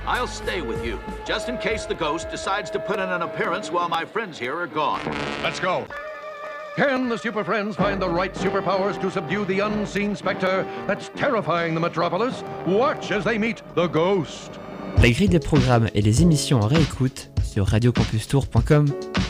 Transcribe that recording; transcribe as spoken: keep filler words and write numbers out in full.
I'll stay with you, just in case the ghost decides to put in an appearance while my friends here are gone. Let's go. Can the Super Friends find the right superpowers to subdue the unseen specter that's terrifying the metropolis? Watch as they meet the ghost. La grille des programmes et les émissions en réécoute sur radio campus tour point com.